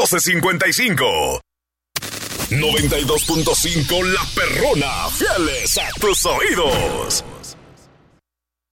1255. 92.5 La Perrona, fieles a tus oídos.